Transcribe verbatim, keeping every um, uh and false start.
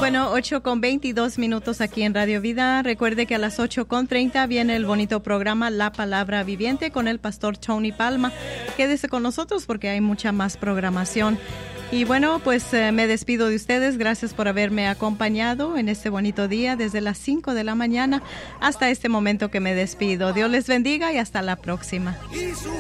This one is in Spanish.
Bueno, ocho con veintidós minutos aquí en Radio Vida. Recuerde que a las ocho con treinta viene el bonito programa La Palabra Viviente con el pastor Tony Palma. Quédese con nosotros porque hay mucha más programación. Y bueno, pues eh, me despido de ustedes. Gracias por haberme acompañado en este bonito día desde las cinco de la mañana hasta este momento que me despido. Dios les bendiga y hasta la próxima.